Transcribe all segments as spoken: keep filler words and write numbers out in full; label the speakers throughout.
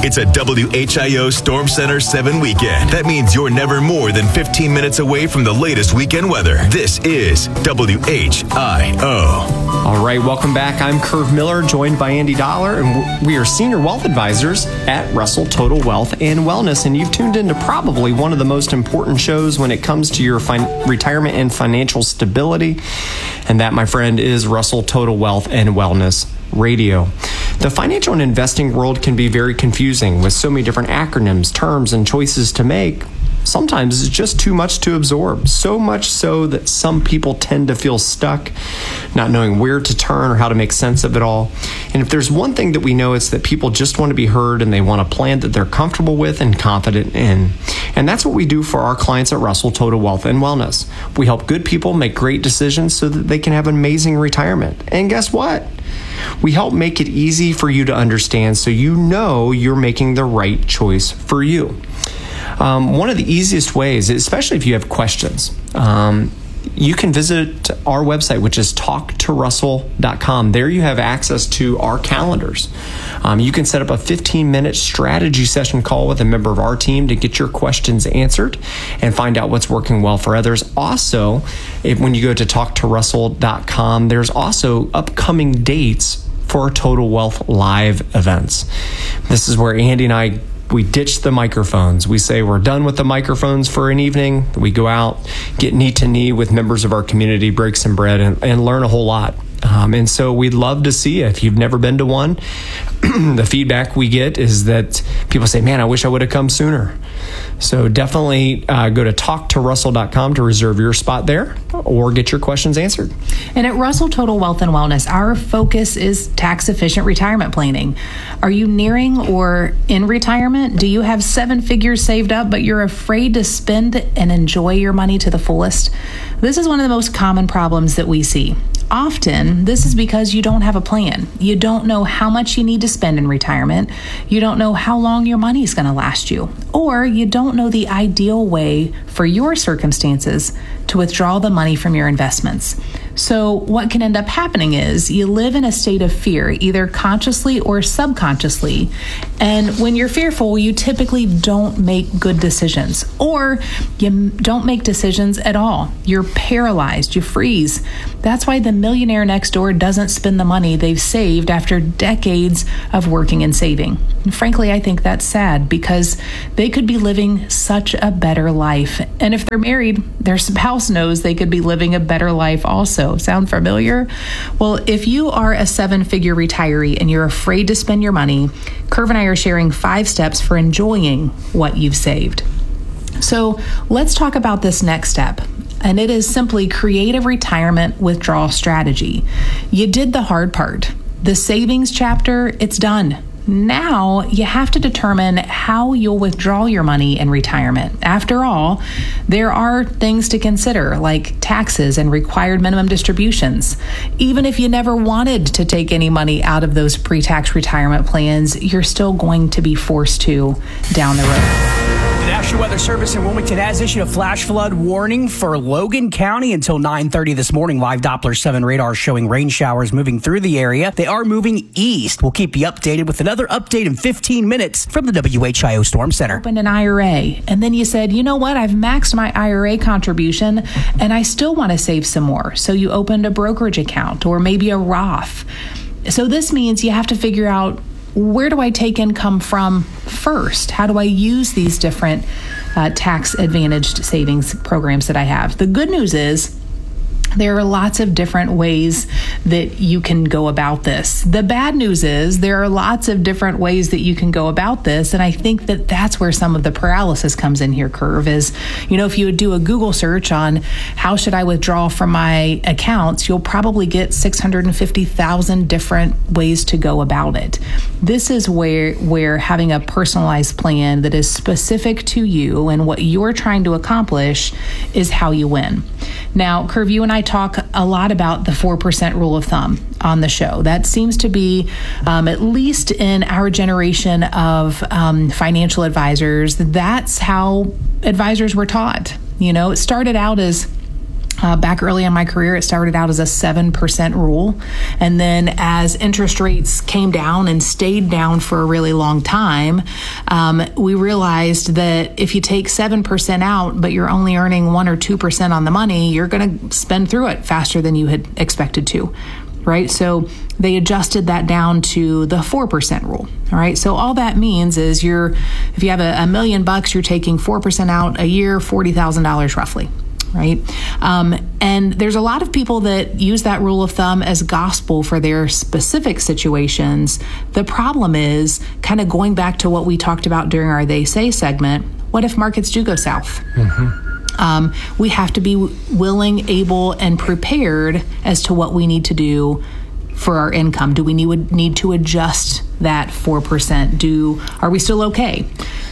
Speaker 1: It's a W H I O Storm Center seven weekend. That means you're never more than fifteen minutes away from the latest weekend weather. This is W H I O.
Speaker 2: All right, welcome back. I'm Curve Miller, joined by Andy Dollar, and we are Senior Wealth Advisors at Russell Total Wealth and Wellness. And you've tuned into probably one of the most important shows when it comes to your fin- retirement and financial stability. And that, my friend, is Russell Total Wealth and Wellness Radio. The financial and investing world can be very confusing with so many different acronyms, terms, and choices to make. Sometimes it's just too much to absorb, so much so that some people tend to feel stuck, not knowing where to turn or how to make sense of it all. And if there's one thing that we know, it's that people just want to be heard and they want a plan that they're comfortable with and confident in. And that's what we do for our clients at Russell Total Wealth and Wellness. We help good people make great decisions so that they can have an amazing retirement. And guess what? We help make it easy for you to understand so you know you're making the right choice for you. Um, one of the easiest ways, especially if you have questions, um, you can visit our website, which is talk to russell dot com. There you have access to our calendars. Um, you can set up a fifteen minute strategy session call with a member of our team to get your questions answered and find out what's working well for others. Also, if, when you go to talk to russell dot com, there's also upcoming dates for our Total Wealth Live events. This is where Andy and I we ditch the microphones. We say we're done with the microphones for an evening. We go out, get knee to knee with members of our community, break some bread, and, and learn a whole lot. Um, and so we'd love to see you. If you've never been to one, the feedback we get is that people say, man, I wish I would have come sooner. So definitely uh, go to talk to russell dot com to reserve your spot there or get your questions answered.
Speaker 3: And at Russell Total Wealth and Wellness, our focus is tax-efficient retirement planning. Are you nearing or in retirement? Do you have seven figures saved up, but you're afraid to spend and enjoy your money to the fullest? This is one of the most common problems that we see. Often, this is because you don't have a plan. You don't know how much you need to spend in retirement. You don't know how long your money is going to last you. Or you don't know the ideal way for your circumstances to withdraw the money from your investments. So what can end up happening is you live in a state of fear, either consciously or subconsciously. And when you're fearful, you typically don't make good decisions, or you don't make decisions at all. You're paralyzed, you freeze. That's why the millionaire next door doesn't spend the money they've saved after decades of working and saving. And frankly, I think that's sad because they could be living such a better life. And if they're married, their spouse knows they could be living a better life also. Sound familiar? Well, if you are a seven-figure retiree and you're afraid to spend your money, Curve and I are sharing five steps for enjoying what you've saved. So let's talk about this next step. And it is simply create a retirement withdrawal strategy. You did the hard part. The savings chapter, it's done. Now you have to determine how you'll withdraw your money in retirement. After all, there are things to consider like taxes and required minimum distributions. Even if you never wanted to take any money out of those pre-tax retirement plans, you're still going to be forced to down the road.
Speaker 4: The National Weather Service in Wilmington has issued a flash flood warning for Logan County until nine thirty this morning. Live Doppler seven radar showing rain showers moving through the area. They are moving east. We'll keep you updated with another update in fifteen minutes from the W H I O Storm Center.
Speaker 3: Opened an I R A, and then you said, you know what, I've maxed my I R A contribution, and I still want to save some more. So you opened a brokerage account or maybe a Roth. So this means you have to figure out, where do I take income from first? How do I use these different uh, tax advantaged savings programs that I have? The good news is there are lots of different ways that you can go about this. The bad news is there are lots of different ways that you can go about this. And I think that that's where some of the paralysis comes in here, Curve, is, you know, if you would do a Google search on how should I withdraw from my accounts, you'll probably get six hundred fifty thousand different ways to go about it. This is where, where having a personalized plan that is specific to you and what you're trying to accomplish is how you win. Now, Curve, you and I talk a lot about the four percent rule of thumb on the show. That seems to be, um, at least in our generation of um, financial advisors, that's how advisors were taught. You know, it started out as Uh, back early in my career, it started out as a seven percent rule. And then as interest rates came down and stayed down for a really long time, um, we realized that if you take seven percent out, but you're only earning one or two percent on the money, you're going to spend through it faster than you had expected to. Right? So they adjusted that down to the four percent rule. All right. So all that means is you're, if you have a, a million bucks, you're taking four percent out a year, forty thousand dollars roughly. Right. Um, and there's a lot of people that use that rule of thumb as gospel for their specific situations. The problem is kind of going back to what we talked about during our They Say segment. What if markets do go south? Mm-hmm. Um, we have to be willing, able, and prepared as to what we need to do for our income. Do we need, need to adjust that four percent? Do, are we still okay?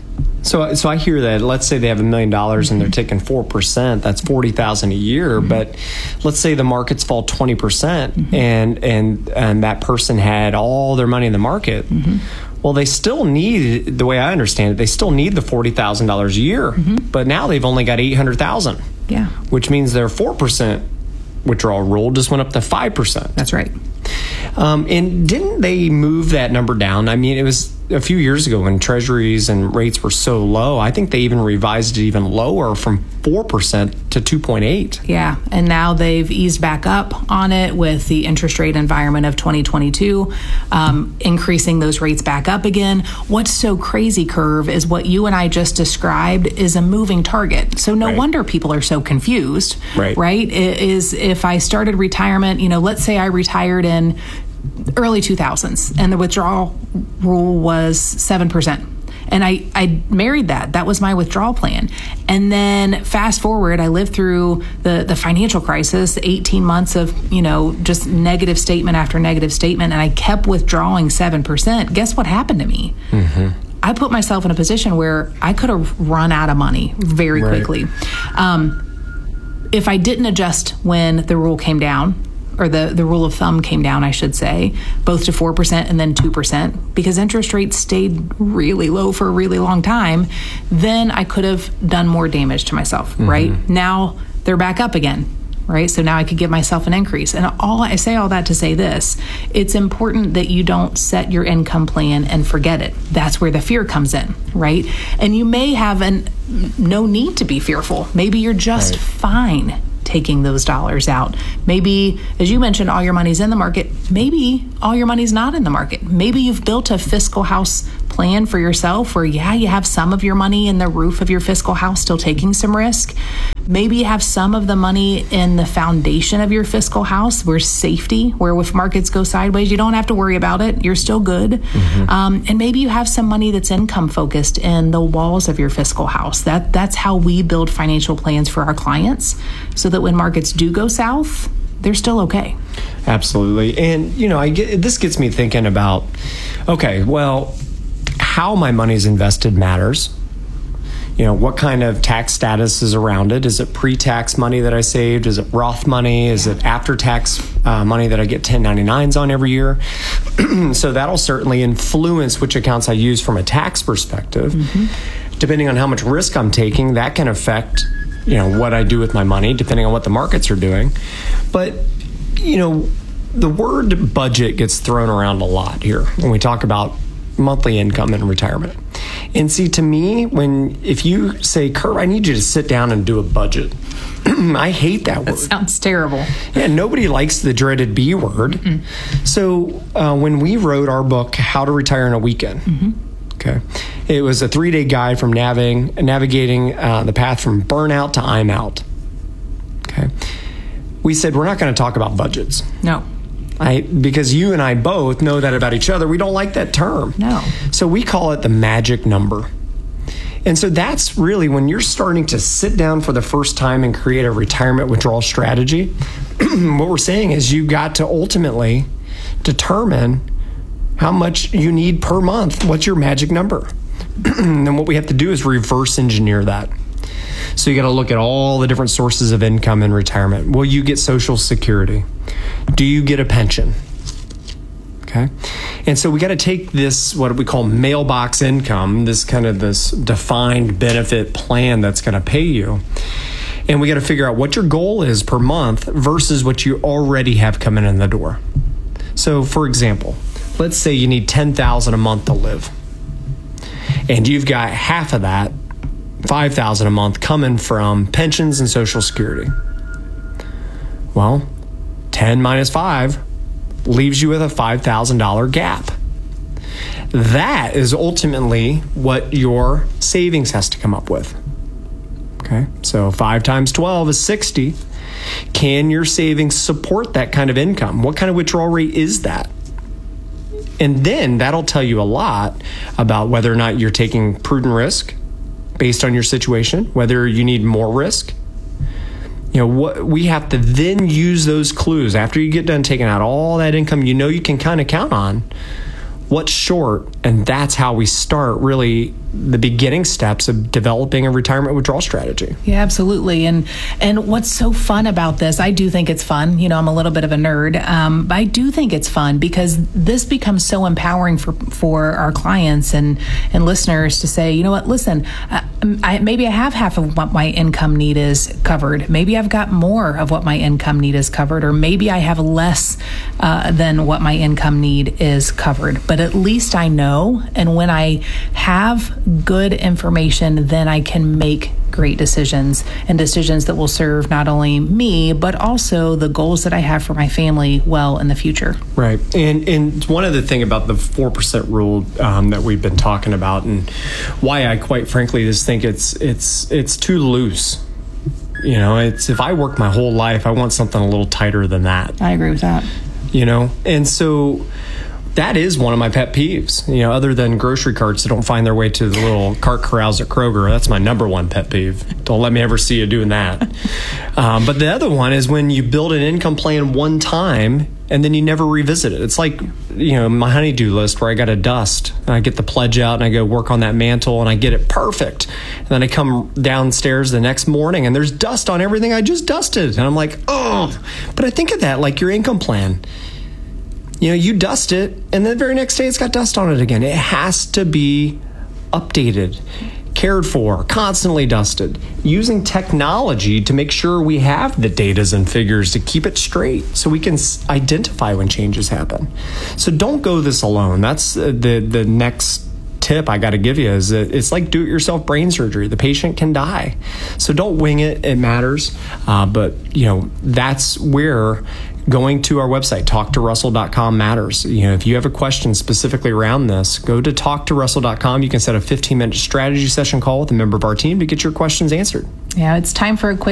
Speaker 2: So, so I hear that. Let's say they have a million dollars and they're taking four percent. That's forty thousand a year. Mm-hmm. But let's say the markets fall twenty percent, mm-hmm. and and and that person had all their money in the market. Mm-hmm. Well, they still need, the way I understand it, they still need the forty thousand dollars a year. Mm-hmm. But now they've only got eight hundred thousand.
Speaker 3: Yeah,
Speaker 2: which means their four percent withdrawal rule just went up to five percent.
Speaker 3: That's right.
Speaker 2: Um, and didn't they move that number down? I mean, it was a few years ago when treasuries and rates were so low. I think they even revised it even lower from four percent to two point eight.
Speaker 3: Yeah, and now they've eased back up on it with the interest rate environment of twenty twenty-two, um, increasing those rates back up again. What's so crazy, Curve, is what you and I just described is a moving target. So no
Speaker 2: right.
Speaker 3: wonder people are so confused,
Speaker 2: right?
Speaker 3: Right? It is if I started retirement, you know, let's say I retired in early two thousands and the withdrawal rule was seven percent. And I, I married that. That was my withdrawal plan. And then fast forward, I lived through the, the financial crisis, eighteen months of, you know, just negative statement after negative statement. And I kept withdrawing seven percent. Guess what happened to me? Mm-hmm. I put myself in a position where I could have run out of money very
Speaker 2: right.
Speaker 3: quickly. Um, if I didn't adjust when the rule came down, or the, the rule of thumb came down, I should say, both to four percent and then two percent, because interest rates stayed really low for a really long time, then I could have done more damage to myself, mm-hmm. right? Now they're back up again, right? So now I could give myself an increase. And all I say all that to say this, it's important that you don't set your income plan and forget it. That's where the fear comes in, right? And you may have an, no need to be fearful. Maybe you're just right. fine taking those dollars out. Maybe, as you mentioned, all your money's in the market. Maybe all your money's not in the market. Maybe you've built a fiscal house plan for yourself where, yeah, you have some of your money in the roof of your fiscal house still taking some risk. Maybe you have some of the money in the foundation of your fiscal house where safety, where if markets go sideways, you don't have to worry about it. You're still good. Mm-hmm. Um, and maybe you have some money that's income focused in the walls of your fiscal house. That That's how we build financial plans for our clients so that when markets do go south, they're still okay.
Speaker 2: Absolutely. And, you know, I get, this gets me thinking about, okay, well, how my money's invested matters. You know, what kind of tax status is around it? Is it pre-tax money that I saved? Is it Roth money? Is it after-tax uh, money that I get ten ninety-nines on every year? So that'll certainly influence which accounts I use from a tax perspective. Mm-hmm. Depending on how much risk I'm taking, that can affect, you know, what I do with my money, depending on what the markets are doing. But, you know, the word budget gets thrown around a lot here when we talk about monthly income and retirement. And see, to me, when if you say, Kurt, I need you to sit down and do a budget, I hate that word.
Speaker 3: That sounds terrible.
Speaker 2: Yeah, nobody likes the dreaded B word. Mm-hmm. So uh, when we wrote our book, How to Retire in a Weekend, mm-hmm. okay, it was a three-day guide from navigating, navigating uh, the path from burnout to I'm out. Okay, we said we're not going to talk about budgets.
Speaker 3: No.
Speaker 2: I, because you and I both know that about each other. We don't like that term.
Speaker 3: No. So we
Speaker 2: call it the magic number. And so that's really when you're starting to sit down for the first time and create a retirement withdrawal strategy. What we're saying is you got to ultimately determine how much you need per month. What's your magic number? And then what we have to do is reverse engineer that. So you got to look at all the different sources of income in retirement. Will you get Social Security? Do you get a pension? Okay. And so we got to take this, what we call mailbox income, this kind of this defined benefit plan that's going to pay you. And we got to figure out what your goal is per month versus what you already have coming in the door. So, for example, let's say you need ten thousand dollars a month to live. And you've got half of that, five thousand dollars a month, coming from pensions and Social Security. Well, ten minus five leaves you with a five thousand dollars gap. That is ultimately what your savings has to come up with. Okay, so five times twelve is sixty. Can your savings support that kind of income? What kind of withdrawal rate is that? And then that'll tell you a lot about whether or not you're taking prudent risk based on your situation, whether you need more risk. You know, what we have to then use those clues after you get done taking out all that income you know you can kind of count on. What's short, and that's how we start really the beginning steps of developing a retirement withdrawal strategy.
Speaker 3: Yeah, absolutely. And and what's so fun about this, I do think it's fun. You know, I'm a little bit of a nerd, um, but I do think it's fun because this becomes so empowering for for our clients and and listeners to say, you know what, listen, I, I, maybe I have half of what my income need is covered. Maybe I've got more of what my income need is covered, or maybe I have less uh, than what my income need is covered. But at least I know, and when I have good information, then I can make great decisions, and decisions that will serve not only me, but also the goals that I have for my family well in the future.
Speaker 2: Right. And and one other thing about the four percent rule um, that we've been talking about, and why I quite frankly just think it's it's it's too loose. You know, it's if I work my whole life, I want something a little tighter than that.
Speaker 3: I agree with that.
Speaker 2: You know, and so that is one of my pet peeves, you know, other than grocery carts that don't find their way to the little cart corrals at Kroger. That's my number one pet peeve. Don't let me ever see you doing that. Um, but the other one is when you build an income plan one time and then you never revisit it. It's like, you know, my honey-do list where I got to dust. And I get the pledge out and I go work on that mantle and I get it perfect. And then I come downstairs the next morning and there's dust on everything I just dusted. And I'm like, oh, but I think of that like your income plan. You know, you dust it, and the very next day it's got dust on it again. It has to be updated, cared for, constantly dusted, using technology to make sure we have the datas and figures to keep it straight so we can identify when changes happen. So don't go this alone. That's the the next tip I got to give you is that it's like do-it-yourself brain surgery. The patient can die. So don't wing it. It matters. Uh, but, you know, that's where going to our website, talk to russell dot com matters. You know, if you have a question specifically around this, go to talk to russell dot com. You can set a fifteen minute strategy session call with a member of our team to get your questions answered.
Speaker 3: Yeah, it's time for a quick